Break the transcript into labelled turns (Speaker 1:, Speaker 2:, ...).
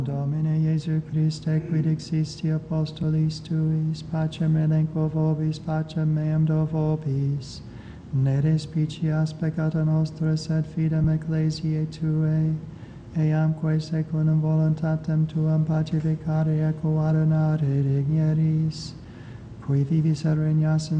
Speaker 1: Domine Iesu Christe, quid existi apostolis tuis, pacem elenco vobis, pacem meam do vobis, ne despicias peccata nostra, sed fidem ecclesiae Tuae, eamque secundum voluntatem Tuam pacificare et coordinare digneris, qui vivis et regnas in